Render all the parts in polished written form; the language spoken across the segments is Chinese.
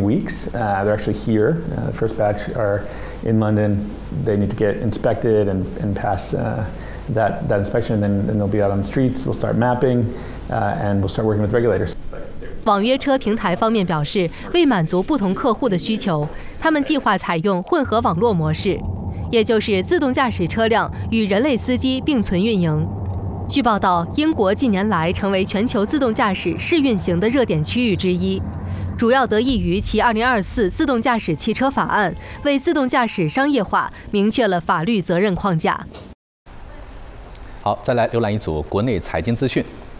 weeks. They're actually here. The first batch are in London. They need to get inspected and pass that inspection, and then they'll be out on the streets. We'll start mapping, and we'll start working with regulators. 网约车平台方面表示，为满足不同客户的需求，他们计划采用混合网络模式，也就是自动驾驶车辆与人类司机并存运营。据报道，英国近年来成为全球自动驾驶试运行的热点区域之一，主要得益于其2024自动驾驶汽车法案，为自动驾驶商业化明确了法律责任框架。 好，再来浏览一组国内财经资讯。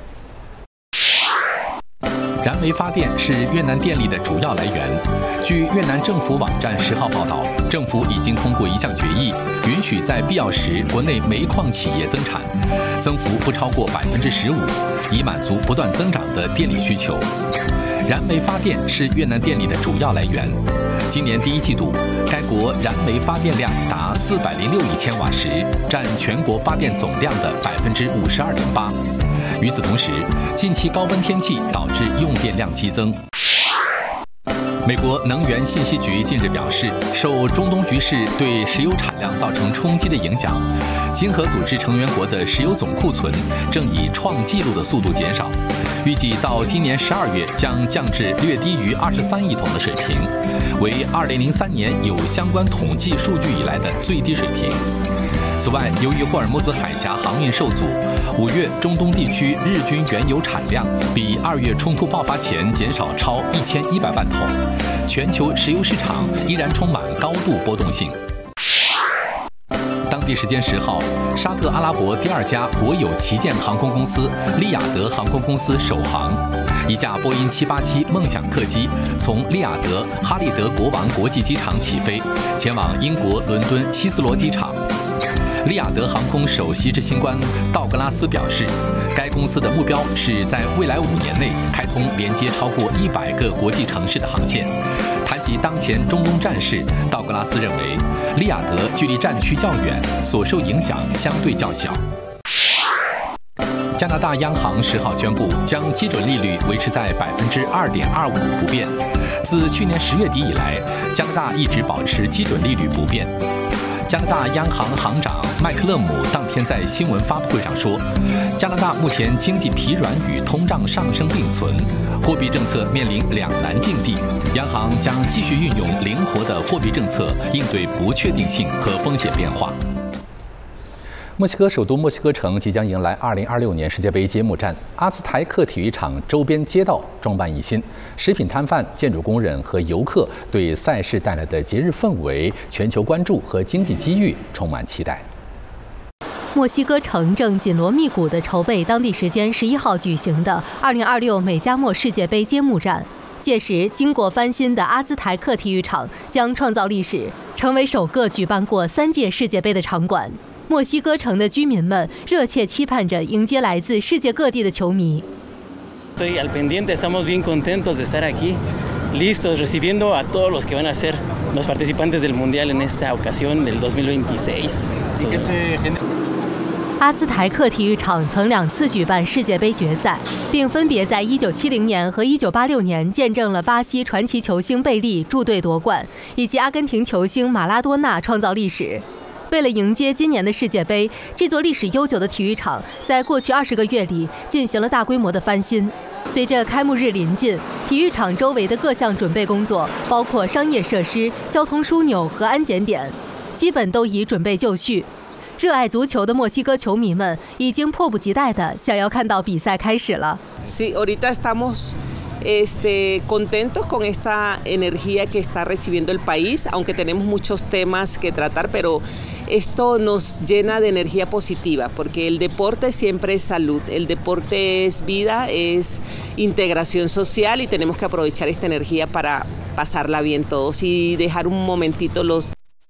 燃煤发电是越南电力的主要来源。据越南政府网站10号报道，政府已经通过一项决议，允许在必要时国内煤矿企业增产，增幅不超过15%，以满足不断增长的电力需求。燃煤发电是越南电力的主要来源。今年第1季度，该国燃煤发电量达406亿千瓦时，占全国发电总量的52.8%。 与此同时，近期高温天气导致用电量激增。美国能源信息局近日表示，受中东局势对石油产量造成冲击的影响，经合组织成员国的石油总库存正以创纪录的速度减少，预计到今年12月将降至略低于23亿桶的水平，为2003年有相关统计数据以来的最低水平。 此外，由于霍尔木兹海峡航运受阻，5月中东地区日均原油产量比2月冲突爆发前减少超1100万桶，全球石油市场依然充满高度波动性。当地时间10号，沙特阿拉伯第2家国有旗舰航空公司利雅得航空公司首航，一架波音787梦想客机从利雅得哈利德国王国际机场起飞，前往英国伦敦希斯罗机场。 利雅得航空首席执行官道格拉斯表示，该公司的目标是在未来5年内开通连接超过100个国际城市的航线。谈及当前中东战事，道格拉斯认为，利雅得距离战区较远，所受影响相对较小。加拿大央行10号宣布，将基准利率维持在2.25%不变。自去年10月底以来，加拿大一直保持基准利率不变。 加拿大央行行长麦克勒姆当天在新闻发布会上说，加拿大目前经济疲软与通胀上升并存，货币政策面临两难境地。央行将继续运用灵活的货币政策，应对不确定性和风险变化。 墨西哥首都墨西哥城即将迎来2026年世界杯揭幕战，阿兹台克体育场周边街道装扮一新，食品摊贩、建筑工人和游客对赛事带来的节日氛围、全球关注和经济机遇充满期待。 墨西哥城正紧锣密鼓地筹备当地时间11号举行的2026美加墨世界杯揭幕战。届时，经过翻新的阿兹台克体育场将创造历史，成为首个举办过3届世界杯的场馆。 墨西哥城的居民们热切期盼着迎接来自世界各地的球迷。 Estoy al pendiente, estamos bien contentos de estar aquí, listos recibiendo a todos los que van a ser los participantes del mundial en esta ocasión del 2026. 阿兹台克体育场曾2次举办世界杯决赛，并分别在1970年和1986年见证了巴西传奇球星贝利驻队夺冠，以及阿根廷球星马拉多纳创造历史。 为了迎接今年的世界杯，这座历史悠久的体育场在过去20个月里进行了大规模的翻新。随着开幕日临近，体育场周围的各项准备工作，包括商业设施、交通枢纽和安检点，基本都已准备就绪。热爱足球的墨西哥球迷们已经迫不及待地想要看到比赛开始了。 Sí, ahorita estamos contentos con esta energía que está recibiendo el país, aunque tenemos muchos temas que tratar, pero esto nos llena de energía positiva, porque el deporte siempre es salud, el deporte es vida, es integración social y tenemos que aprovechar esta energía para pasarla bien todos y dejar un momentito los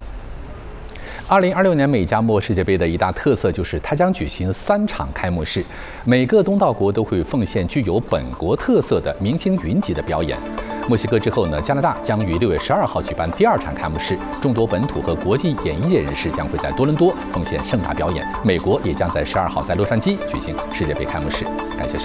2026年美加墨世界杯的一大特色就是它将举行3场开幕式，每个东道国都会奉献具有本国特色的明星云集的表演。墨西哥之后呢，加拿大将于6月12号举办第2场开幕式，众多本土和国际演艺界人士将会在多伦多奉献盛大表演。美国也将在12号在洛杉矶举行世界杯开幕式。感谢收看。